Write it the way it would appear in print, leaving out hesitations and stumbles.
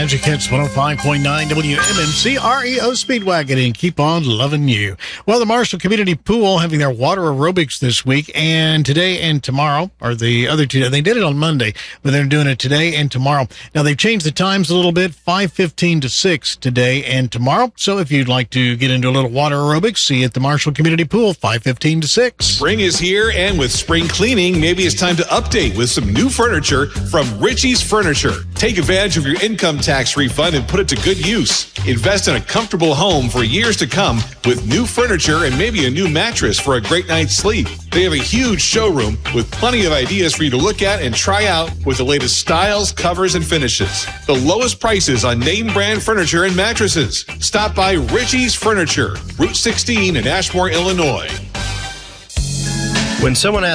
Magic Hits 105.9 WMMC REO Speedwagon and keep on loving you. Well, the Marshall Community Pool having their water aerobics this week, and today and tomorrow, or the other two. They did it on Monday, but they're doing it today and tomorrow. Now, they've changed the times a little bit, 5:15 to 6 today and tomorrow. So if you'd like to get into a little water aerobics, see you at the Marshall Community Pool, 5:15 to 6. Spring is here, and with spring cleaning, maybe it's time to update with some new furniture from Richie's Furniture. Take advantage of your income tax refund and put it to good use. Invest in a comfortable home for years to come with new furniture and maybe a new mattress for a great night's sleep. They have a huge showroom with plenty of ideas for you to look at and try out with the latest styles, covers, and finishes. The lowest prices on name brand furniture and mattresses. Stop by Richie's Furniture, Route 16 in Ashmore, Illinois. When someone asks